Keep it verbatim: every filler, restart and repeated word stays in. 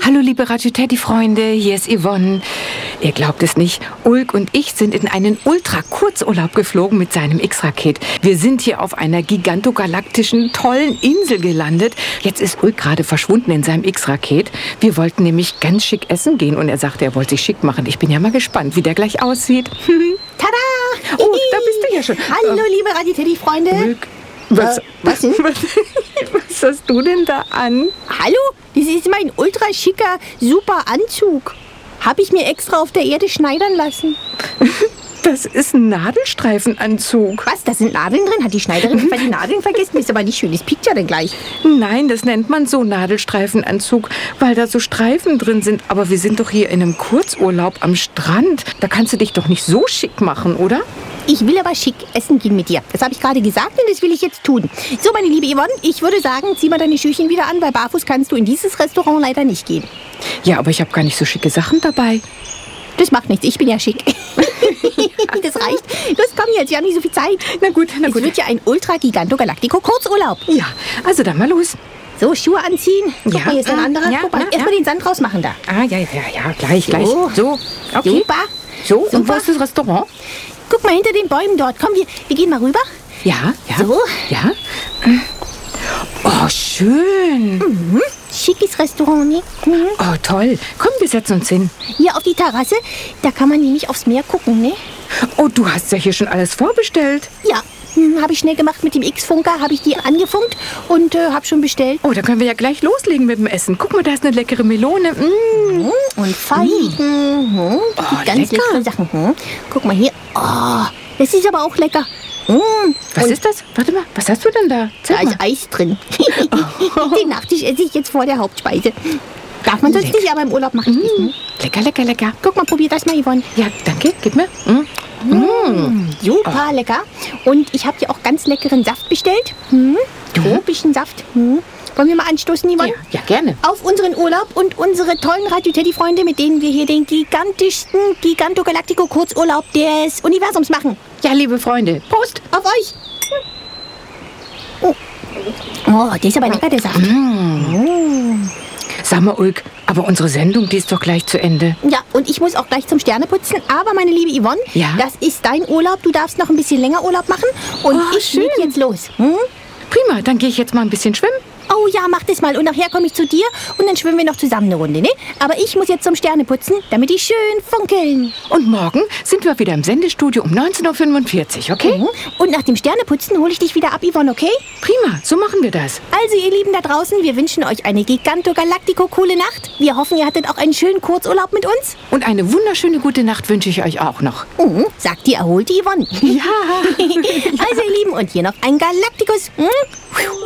Hallo liebe Radio Teddy-Freunde, hier ist Yvonne. Ihr glaubt es nicht, Ulk und ich sind in einen Ultra-Kurzurlaub geflogen mit seinem X-Raket. Wir sind hier auf einer gigantogalaktischen, tollen Insel gelandet. Jetzt ist Ulk gerade verschwunden in seinem X-Raket. Wir wollten nämlich ganz schick essen gehen und er sagte, er wollte sich schick machen. Ich bin ja mal gespannt, wie der gleich aussieht. Tada! Oh, da bist du ja schon. Hallo liebe Radio Teddy-Freunde. Ulk, was, Äh, was denn? was, was hast du denn da an? Hallo, das ist mein ultra schicker, super Anzug. Habe ich mir extra auf der Erde schneidern lassen. Das ist ein Nadelstreifenanzug. Was, da sind Nadeln drin? Hat die Schneiderin etwa die Nadeln vergessen? Ist aber nicht schön, das piekt ja dann gleich. Nein, das nennt man so Nadelstreifenanzug, weil da so Streifen drin sind. Aber wir sind doch hier in einem Kurzurlaub am Strand. Da kannst du dich doch nicht so schick machen, oder? Ich will aber schick essen gehen mit dir. Das habe ich gerade gesagt und das will ich jetzt tun. So, meine liebe Yvonne, ich würde sagen, zieh mal deine Schüchchen wieder an, weil barfuß kannst du in dieses Restaurant leider nicht gehen. Ja, aber ich habe gar nicht so schicke Sachen dabei. Das macht nichts, ich bin ja schick. Das reicht. Los, komm jetzt, wir haben nicht so viel Zeit. Na gut, na Es gut. wird ja ein Ultra-Giganto-Galactico-Kurzurlaub. Ja, also dann mal los. So, Schuhe anziehen. Guck Ja, mal, hier ist ein ja, anderer. ja, Guck mal, ja, erstmal ja. den Sand rausmachen da. Ah, ja, ja, ja, gleich, gleich. So. So, okay. Super. So, und Super. wo ist das Restaurant? Guck mal hinter den Bäumen dort. Komm, wir, wir gehen mal rüber. Ja, ja. So. Ja. Oh, schön. Schickes Restaurant, ne? Mhm. Oh, toll. Komm, wir setzen uns hin. Hier auf die Terrasse. Da kann man nämlich aufs Meer gucken, ne? Oh, du hast ja hier schon alles vorbestellt. Ja. Hm, habe ich schnell gemacht mit dem X-Funker. Habe ich die angefunkt und äh, habe schon bestellt. Oh, da können wir ja gleich loslegen mit dem Essen. Guck mal, da ist eine leckere Melone. Mm. Mhm. Und Feigen. Mhm. Oh, Ganz lecker. leckere Sachen. Mhm. Guck mal hier. Oh, das ist aber auch lecker. Mhm. Was Und ist das? Warte mal, was hast du denn da? Da Zeig mal. ist Eis drin. Den Nachtisch esse ich jetzt vor der Hauptspeise. Darf man sonst Lecker. nicht, aber im Urlaub mache ich nicht. Ne? Lecker, lecker, lecker. Guck mal, probier das mal, Yvonne. Ja, danke, gib mir. Mm. Mm. Super lecker. Und ich habe hier auch ganz leckeren Saft bestellt. Hm? Tropischen Saft. Hm? Wollen wir mal anstoßen, Yvonne? Ja, ja, gerne. Auf unseren Urlaub und unsere tollen Radio Teddy-Freunde, mit denen wir hier den gigantischsten Giganto-Galactico-Kurzurlaub des Universums machen. Ja, liebe Freunde, Prost. Auf euch! Oh, oh der ist aber lecker, der Saft. Sag mal, Ulk, aber unsere Sendung, die ist doch gleich zu Ende. Ja, und ich muss auch gleich zum Sterneputzen. Aber, meine liebe Yvonne, Ja? das ist dein Urlaub. Du darfst noch ein bisschen länger Urlaub machen. Und Oh, ich leg schön. jetzt los. Hm? Prima, dann gehe ich jetzt mal ein bisschen schwimmen. Oh ja, mach das mal. Und nachher komme ich zu dir und dann schwimmen wir noch zusammen eine Runde, ne? Aber ich muss jetzt zum Sterneputzen, damit die schön funkeln. Und morgen sind wir wieder im Sendestudio um neunzehn Uhr fünfundvierzig, okay? Mhm. Und nach dem Sterneputzen hole ich dich wieder ab, Yvonne, okay? Prima, so machen wir das. Also, ihr Lieben da draußen, wir wünschen euch eine giganto-galactico-coole Nacht. Wir hoffen, ihr hattet auch einen schönen Kurzurlaub mit uns. Und eine wunderschöne gute Nacht wünsche ich euch auch noch. Mhm. Sagt die erholte Yvonne. Ja. Also, ihr Lieben, und hier noch ein Galacticus. Mhm.